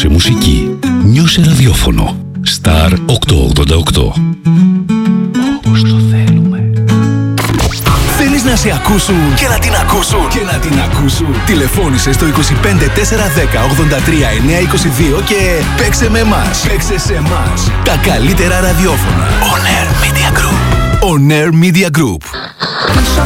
Απόλαυσε μουσική. Νιώσε ραδιόφωνο. Star 888. Όπως το θέλουμε. Θέλεις να σε ακούσουν και να την ακούσουν και να την ακούσουν? Τηλεφώνησε στο 25410 83 922 και παίξε με εμάς. Παίξε σε εμάς. Τα καλύτερα ραδιόφωνα. On Air Media Group. On Air Media Group.